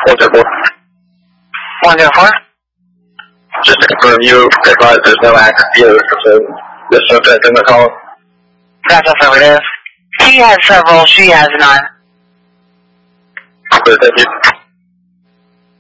104. 104? Just to confirm, you advise there's no active dealers, so there's no sense in the call. That's affirmative. He has several, she has none. Good, thank you.